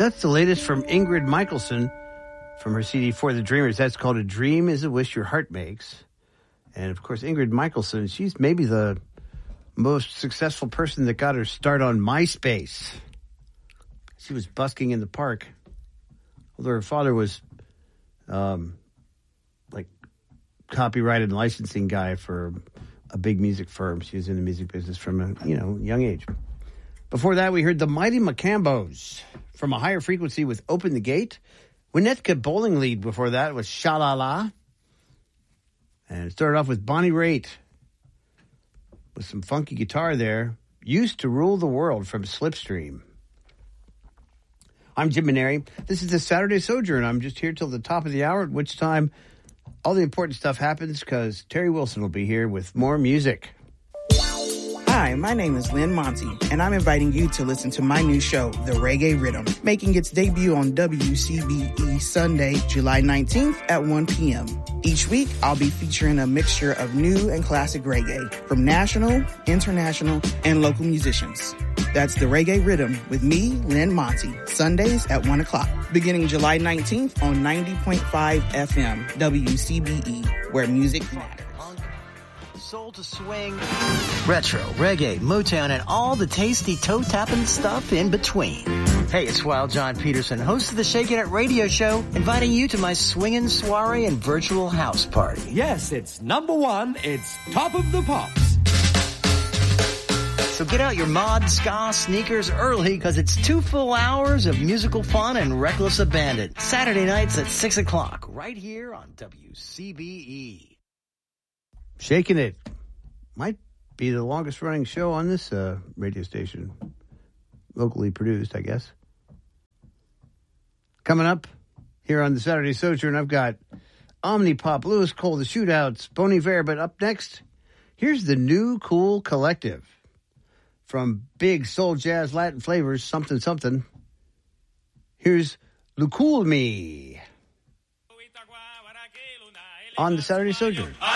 That's the latest from Ingrid Michaelson from her CD For the Dreamers. That's called A Dream is a Wish Your Heart Makes. And, of course, Ingrid Michaelson, she's maybe the most successful person that got her start on MySpace. She was busking in the park. Although her father was, copyright and licensing guy for a big music firm. She was in the music business from a, young age. Before that, we heard the Mighty Macambos from A Higher Frequency with Open the Gate. Winnetka Bowling Lead before that was Sha-La-La. And it started off with Bonnie Raitt with some funky guitar there. Used to Rule the World from Slipstream. I'm Jim Maneri. This is the Saturday Sojourn. I'm just here till the top of the hour, at which time all the important stuff happens because Terry Wilson will be here with more music. Hi, my name is Lynn Monty, and I'm inviting you to listen to my new show, The Reggae Rhythm, making its debut on WCBE Sunday, July 19th at 1 p.m. Each week, I'll be featuring a mixture of new and classic reggae from national, international, and local musicians. That's The Reggae Rhythm with me, Lynn Monty, Sundays at 1 o'clock, beginning July 19th on 90.5 FM, WCBE, where music matters. Soul to swing, retro, reggae, Motown, and all the tasty toe-tapping stuff in between. Hey, it's Wild John Peterson, host of the Shakin' It Radio Show, inviting you to my swinging soiree and virtual house party. Yes, it's number one. It's Top of the Pops. So get out your mod, ska, sneakers early, because it's 2 full hours of musical fun and reckless abandon. Saturday nights at 6 o'clock, right here on WCBE. Shaking It might be the longest running show on this radio station. Locally produced, I guess. Coming up here on the Saturday Sojourn, I've got Omnipop, Louis Cole, The Shootouts, Bon Iver. But up next, here's the New Cool Collective. From big soul, jazz, Latin flavors, something, something. Here's Lu Cool Me on the Saturday Sojourn.